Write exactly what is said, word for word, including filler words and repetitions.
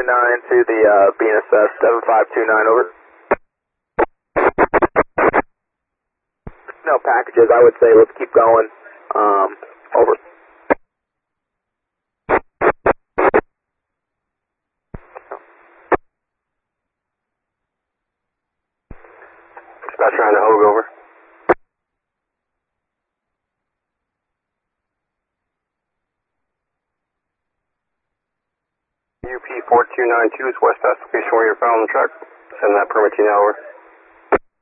nine to the uh, Venus uh, seven five two nine, over. No packages, I would say let's keep going. Um, over. Dispatcher on the Hogue, over. U P four two nine two is West Pass location where you're found on the track. Send that permit to you now, over.